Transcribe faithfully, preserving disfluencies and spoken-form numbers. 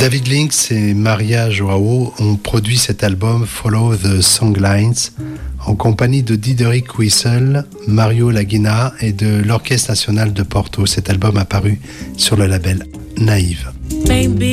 David Lynx et Maria Joao ont produit cet album Follow the Songlines en compagnie de Diderik Wissel, Mario Laguina et de l'Orchestre National de Porto. Cet album a paru sur le label Naïve. Baby.